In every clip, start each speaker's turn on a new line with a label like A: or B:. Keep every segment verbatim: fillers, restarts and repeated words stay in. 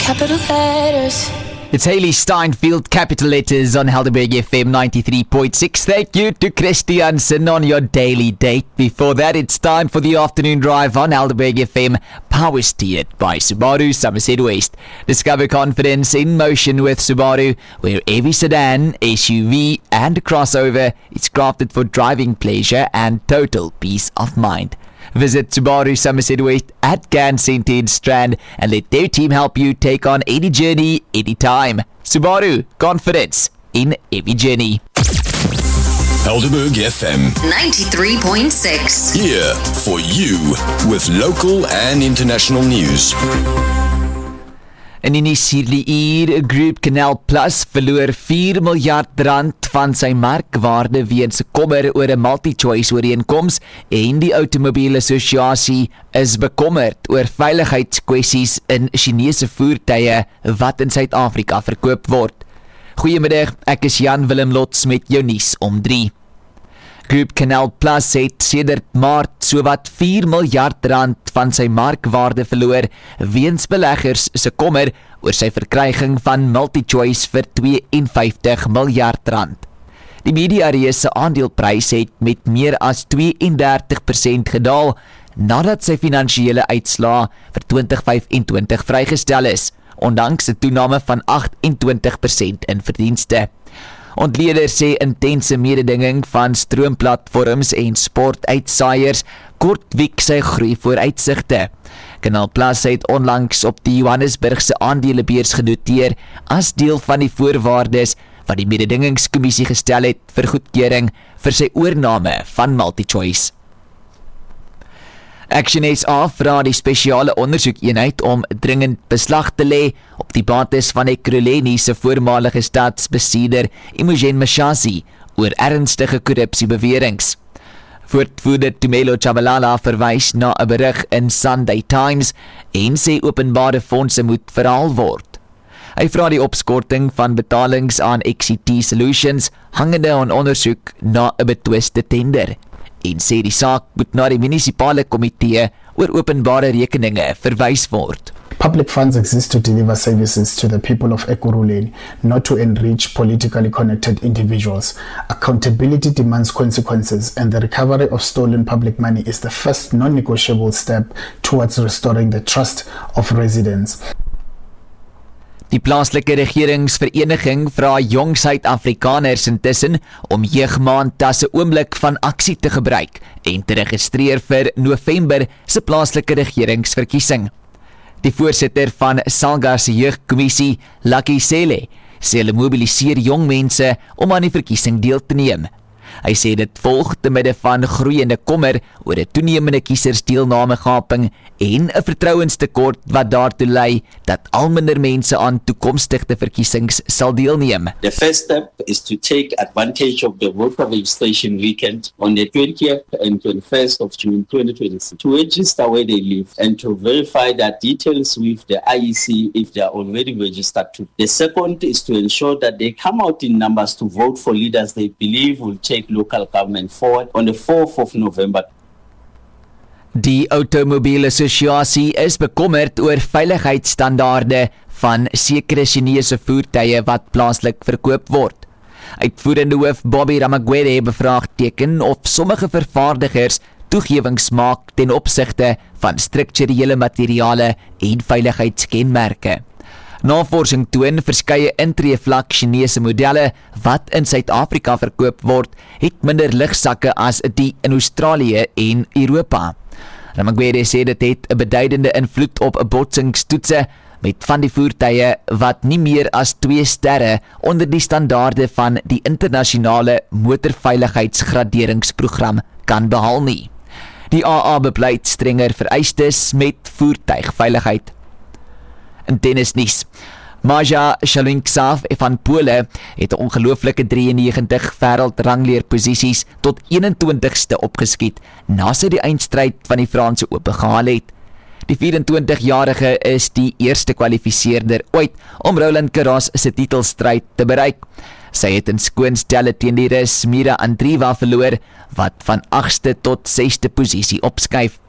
A: capital letters.
B: It's Hayley Steinfeld, capital letters on Helderberg F M ninety-three point six. Thank you to Christiansen on your daily date. Before that, it's time for the afternoon drive on Helderberg F M, power steered by Subaru Somerset West. Discover confidence in motion with Subaru, where every sedan, S U V and crossover is crafted for driving pleasure and total peace of mind. Visit Subaru Somerset West at Can Centre in Strand and let their team help you take on any journey, anytime. Subaru, confidence in every journey.
C: Helderberg F M
D: ninety-three point six.
C: Here for you with local and international news.
B: In die nuus hierdie uur, Groep Canal Plus verloor vier miljard rand van sy markwaarde weens kommer oor 'n multi-choice ooreenkoms en die Automobiel Assosiasie is bekommerd oor veiligheidskwessies in Chinese voertuie wat in Suid-Afrika verkoop word. Goeiemiddag, ek is Jan Willem Lots met jou nuus om drie. Groep Canal Plus het sedert Maart sowat vier miljard rand van sy markwaarde verloor weens beleggers se kommer oor sy verkryging van MultiChoice vir vyf en vyftig miljard rand. Die mediareus se aandeleprys het met meer as twee en dertig persent gedaal nadat sy finansiële uitslae vir twintig vyf en twintig vrygestel is, ondanks 'n toename van agt en twintig persent in verdienste. Ontleeders sê intense mededinging van stroomplatforms en sportuitsaaiers kortwiek sy groei vooruitsigte. Canal Plus het onlangs op die Johannesburgse aandelebeurs genoteer as deel van die voorwaardes wat die mededingingskommissie gestel het vir goedkeuring vir sy oorname van MultiChoice. Action S A vra die spesiale ondersoekeenheid om dringend beslag te lê op die bates van Ekurhuleni se voormalige stadsbestuurder Imogen Mashasi oor ernstige korrupsiebeweringe. Woordvoerder Tumelo Chabalala verwys na 'n berig in Sunday Times en sê openbare fondse moet verhaal word. Hy vra die opskorting van betalings aan X C T Solutions hangende aan ondersoek na 'n betwiste tender. En sê die saak moet na die munisipale komitee oor openbare rekeninge verwys word.
E: Public funds exist to deliver services to the people of Ekurhuleni, not to enrich politically connected individuals. Accountability demands consequences, and the recovery of stolen public money is the first non-negotiable step towards restoring the trust of residents.
B: Die plaaslike regeringsvereniging vra jong Suid-Afrikaners intussen om jeugmaand as 'n oomblik van aksie te gebruik en te registreer vir November se plaaslike regeringsverkiesing. Die voorsitter van Salga se jeugkommissie, Lucky Sele, sê hulle mobiliseer jong mense om aan die verkiesing deel te neem. Hy sê dit volg te midde van groeiende kommer oor 'n toenemende kiesersdeelnamegaping en 'n vertrouenstekort wat daartoe lei dat al minder mense aan toekomstige verkiesings sal deelneem.
F: The first step is to take advantage of the voter registration weekend on the twentieth and twenty-first of June twenty twenty-six to register where they live and to verify that details with the I E C if they are already registered to. The second is to ensure that they come out in numbers to vote for leaders they believe will take local government forward on the fourth of November.
B: Die Automobiel Assosiasie is bekommerd oor veiligheidsstandaarde van sekere Chinese voertuie wat plaaslik verkoop word. Uitvoerende hoof Bobby Ramagwede bevraagteken of sommige vervaardigers toegewings maak ten opsigte van strukturele materiale en veiligheidskenmerke. Navorsing toon verskeie intreevlak Chinese modelle wat in Suid-Afrika verkoop word, het minder ligsakke as die in Australië en Europa. Ramagwede sê dit het 'n beduidende invloed op 'n botsingstoetse met van die voertuie wat nie meer as twee sterre onder die standaarde van die internasionale motorveiligheidsgraderingsprogram kan behaal nie. Die A A bepleit strenger vereistes met voertuigveiligheid. In tennisnuus. Maja Shalinksov van Pole het 'n ongelooflike drie en negentig wêreldrangleerposisies tot eenentwintigste opgeskiet na sy die eindstryd van die Franse Ope gehaal het. Die vyf-en-twintigjarige is die eerste kwalifiseerder ooit om Roland Garros se titelstryd te bereik. Sy het in skoonstelle teen die Rus Mira Andreeva verloor, wat van agste tot sesde posisie opskuif.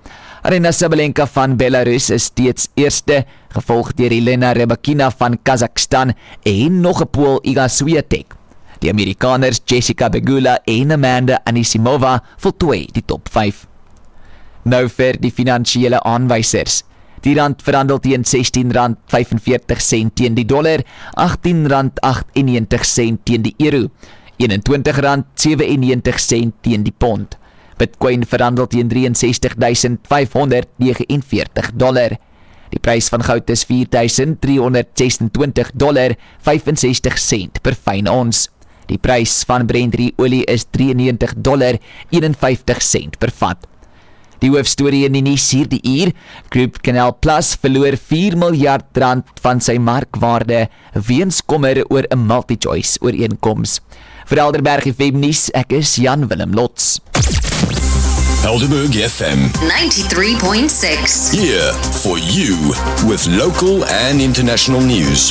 B: Aryna Sabalenka van Belarus is steeds eerste, gevolg deur Elena Rybakina van Kazakhstan en nog 'n Pool Iga Swiatek. Die Amerikaners Jessica Pegula en Amanda Anisimova voltooi die top vyf. Nou vir die finansiële aanwysers. Die rand verhandel teen sestien rand vyfenveertig sent teen die dollar, agttien rand agt en negentig sent teen die euro, eenentwintig rand sewe en negentig sent teen die pond. Bitcoin verhandel teen ses drie ses duisend vyf honderd vyf nege veertig dollar. Die prys van goud is vier duisend drie honderd ses en twintig dollar ses vyf sent per fyn ons. Die prys van Brent olie is negentig drie dollar eenenvyftig sent per vat. Die hoofstorie in die nuus hierdie uur: Groep Canal Plus verloor vier miljard rand van sy markwaarde weens kommer oor 'n MultiChoice ooreenkoms. Vir Helderberg F M nuus, ek is Jan Willem Lots.
C: Helderberg F M
D: ninety-three point six.
C: here for you with local and international news.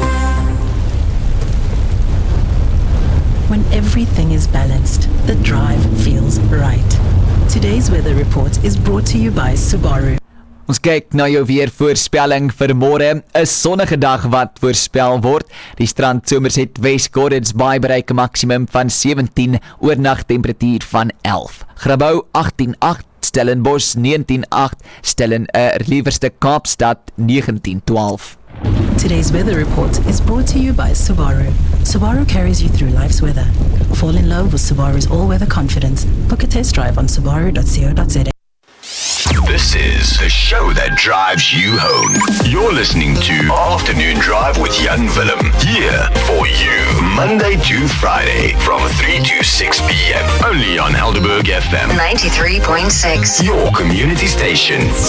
A: When everything is balanced, the drive feels right. Today's weather report is brought to you by Subaru.
B: Ons kyk na jou weervoorspelling vir môre, 'n sonnige dag wat voorspel word. Die strand Somerset West Gordons Bay bereik 'n maksimum van sewentien, oornag temperatuur van elf. Grabouw agttien agt, Stellenbosch negentien agt, Stellen uh, liewerste Kaapstad negentien twaalf.
A: Today's weather report is brought to you by Subaru. Subaru carries you through life's weather. Fall in love with Subaru's all-weather confidence. Book a test drive on subaru dot co dot za.
C: This is the show that drives you home. You're listening to Afternoon Drive with Jan Willem, here for you, Monday to Friday from three to six p.m. only on Helderberg F M
D: ninety-three point six.
C: your community station.